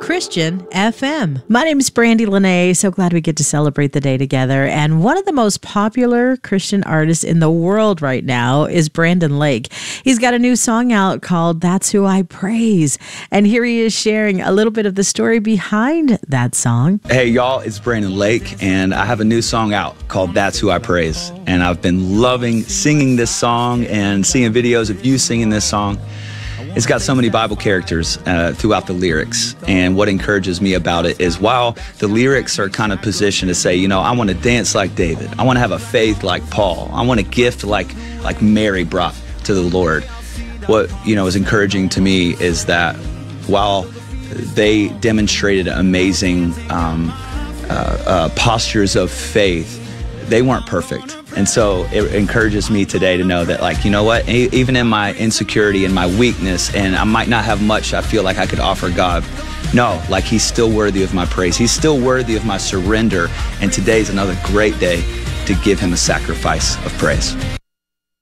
Christian FM. My name is Brandy Lene. So glad we get to celebrate the day together. And one of the most popular Christian artists in the world right now is Brandon Lake. He's got a new song out called That's Who I Praise. And here he is sharing a little bit of the story behind that song. Hey, y'all, it's Brandon Lake, and I have a new song out called That's Who I Praise. And I've been loving singing this song and seeing videos of you singing this song. It's got so many Bible characters throughout the lyrics, and what encourages me about it is while the lyrics are kind of positioned to say, you know, I want to dance like David, I want to have a faith like Paul, I want a gift like Mary brought to the Lord. What, you know, is encouraging to me is that while they demonstrated amazing postures of faith, they weren't perfect. And so it encourages me today to know that, like, you know what, even in my insecurity and my weakness, and I might not have much I feel like I could offer God, no, like, he's still worthy of my praise. He's still worthy of my surrender. And today's another great day to give him a sacrifice of praise.